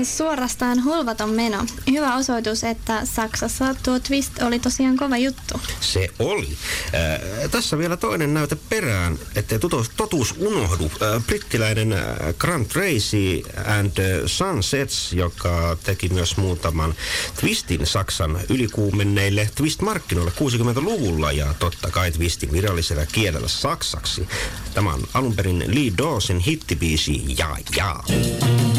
suorastaan hulvaton meno. Hyvä osoitus, että Saksassa tuo twist oli tosiaan kova juttu. Se oli. Tässä vielä toinen näyte perään, ettei totuus unohdu. Brittiläinen Grant Tracy and Sunsets, joka teki myös muutaman twistin Saksan ylikuumenneille twist-markkinoille 60-luvulla ja totta kai twistin virallisella kielellä saksaksi. Tämä on alunperin Lee Dawson hittibiisi Ja.